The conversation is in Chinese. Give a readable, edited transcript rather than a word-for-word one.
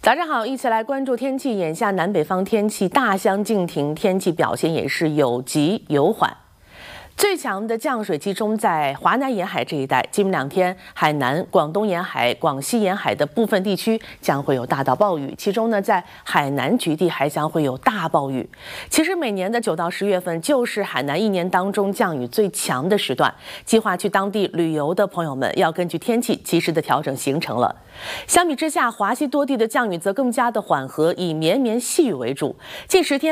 早上好，一起来关注天气。眼下南北方天气大相径庭，天气表现也是有急有缓。最强的降水集中在华南沿海这一带，今明2天，海南、广东沿海、广西沿海的部分地区将会有大到暴雨，其中呢，在海南局地还将会有大暴雨。其实每年的9到10月份就是海南一年当中降雨最强的时段，计划去当地旅游的朋友们要根据天气及时的调整行程了。相比之下，华西多地的降雨则更加的缓和，以绵绵细雨为主。近10天。